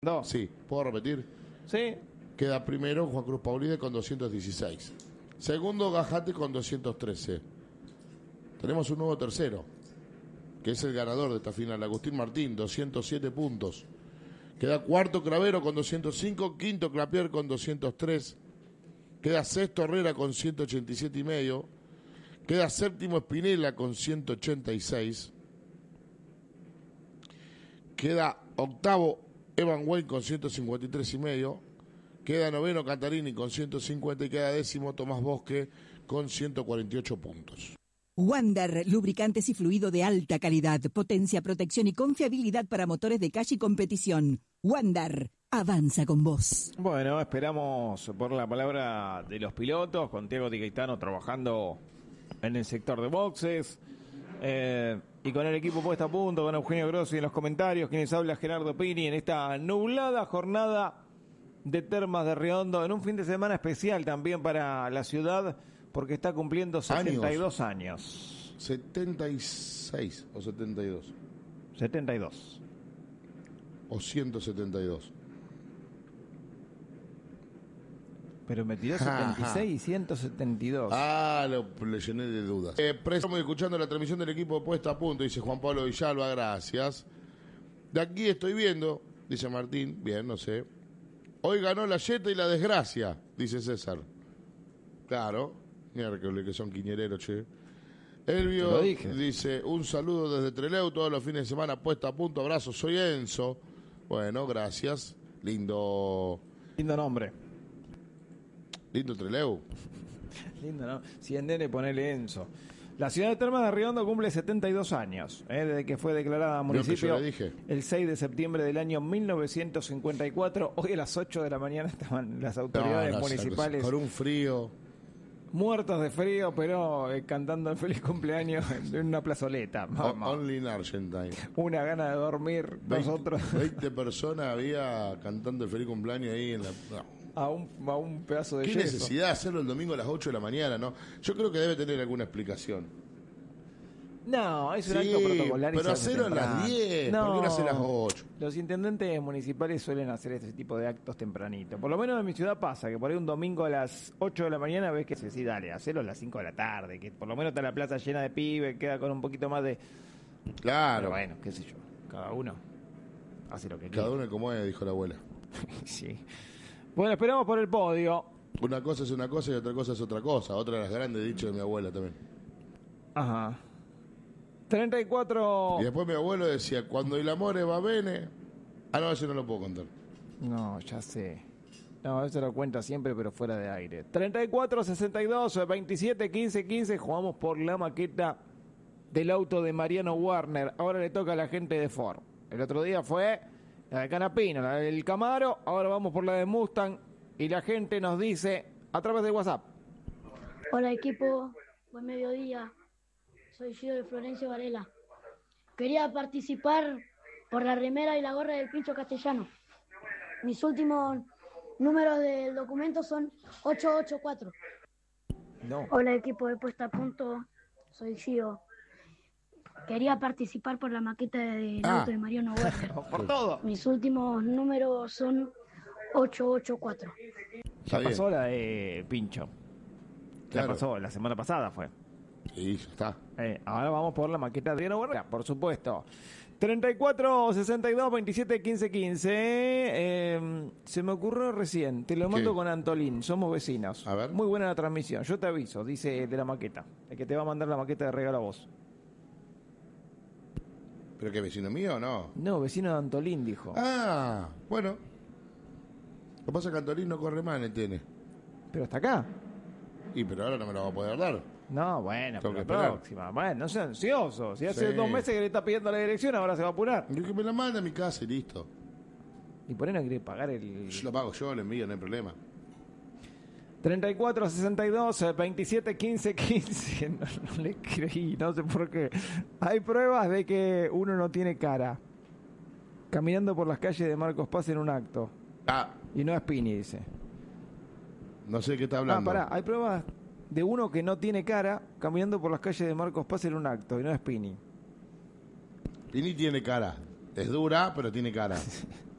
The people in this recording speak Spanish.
No. Sí, ¿puedo repetir? Sí. Queda primero Juan Cruz Paulide con 216. Segundo, Gajate con 213. Tenemos un nuevo tercero, que es el ganador de esta final, Agustín Martín, 207 puntos. Queda cuarto Cravero con 205, quinto Clapier con 203. Queda sexto Herrera con 187 y medio. Queda séptimo Espinela con 186. Queda octavo Evan Wayne con 153 y medio. Queda noveno Cantarini con 150 y queda décimo Tomás Bosque con 148 puntos. Wander, lubricantes y fluido de alta calidad, potencia, protección y confiabilidad para motores de calle y competición. Wander, avanza con vos. Bueno, esperamos por la palabra de los pilotos, con Diego Di Gaetano trabajando en el sector de boxes, y con el equipo puesto a punto, con Eugenio Grossi en los comentarios, quienes habla Gerardo Pini en esta nublada jornada de Termas de Riondo, en un fin de semana especial también para la ciudad, porque está cumpliendo 72 años. 76 o 72. 72. O 172. Pero me tiró 76 y 172. Le llené de dudas. Estamos escuchando la transmisión del equipo puesta a punto, dice Juan Pablo Villalba, gracias. De aquí estoy viendo, dice Martín, bien, no sé. Hoy ganó la Jetta y la desgracia, dice César. Claro, miércoles que son quiñereros, che. Elvio dice, un saludo desde Trelew, todos los fines de semana puesta a punto, abrazo, soy Enzo. Bueno, gracias. Lindo nombre. Lindo Trelew. Lindo, ¿no? Si en nene ponele Enzo. La ciudad de Termas de Riondo cumple 72 años, desde que fue declarada municipio el 6 de septiembre del año 1954. Hoy a las 8 de la mañana estaban las autoridades municipales con un frío, muertos de frío, pero cantando el feliz cumpleaños en una plazoleta. Only in Argentine. Una gana de dormir. 20 personas había cantando el feliz cumpleaños ahí en la... No. A un pedazo de ¿Qué yeso? necesidad de hacerlo el domingo a las 8 de la mañana, no? Yo creo que debe tener alguna explicación. No, es un acto protocolario. Pero hacerlo a las 10, no, ¿por qué no hacer a las 8? Los intendentes municipales suelen hacer este tipo de actos tempranito. Por lo menos en mi ciudad pasa, que por ahí un domingo a las 8 de la mañana ves que sí, dale, hacerlo a las 5 de la tarde, que por lo menos está la plaza llena de pibes, queda con un poquito más de... Claro. Pero bueno, qué sé yo, cada uno hace lo que quiere. Cada uno como es, dijo la abuela. Sí. Bueno, esperamos por el podio. Una cosa es una cosa y otra cosa es otra cosa. Otra de las grandes dichos de mi abuela también. Ajá. 34... Y después mi abuelo decía, cuando el amore va bene... Ah, no, eso no lo puedo contar. No, ya sé. No, eso lo cuenta siempre, pero fuera de aire. 34, 62, 27, 15, 15. Jugamos por la maqueta del auto de Mariano Warner. Ahora le toca a la gente de Ford. El otro día fue la de Canapino, la del Camaro. Ahora vamos por la de Mustang. Y la gente nos dice a través de WhatsApp. Hola equipo, buen mediodía. Soy Gio de Florencio Varela. Quería participar por la remera y la gorra del Pincho Castellano. Mis últimos números del documento son 884. No. Hola equipo de Puesta a Punto, soy Gio. Quería participar por la maqueta del auto de Mariano Warner. Por todo. Mis últimos números son 884. Ya pasó la de Pincho. Claro. Ya pasó, la semana pasada fue. Sí, ya está. Ahora vamos por la maqueta de Mariano Warner, por supuesto. 34, 62, 27, 15, 15. Se me ocurrió recién, te lo mando con Antolín, somos vecinos. A ver. Muy buena la transmisión, yo te aviso, dice de la maqueta. El que te va a mandar la maqueta de regalo a vos. ¿Pero qué, vecino mío o no? No, vecino de Antolín, dijo. Ah, bueno. Lo que pasa es que Antolín no corre más en el TN. Pero está acá. Y pero ahora no me lo va a poder dar. No, bueno, Tengo pero que la esperar. próxima. Bueno, no sea ansioso. Si hace Sí. 2 meses que le está pidiendo la dirección, ahora se va a apurar. Yo que me la manda a mi casa y listo. Y por ahí no quiere pagar el... Yo lo pago yo, lo envío, no hay problema. 34, 62, 27, 15, 15. No le creí, no sé por qué. Hay pruebas de que uno no tiene cara. Caminando por las calles de Marcos Paz en un acto. Ah, Y no es Pini, dice. no sé qué está hablando. Pará, hay pruebas de uno que no tiene cara caminando por las calles de Marcos Paz en un acto. Y no es Pini. Pini tiene cara. Es dura, pero tiene cara.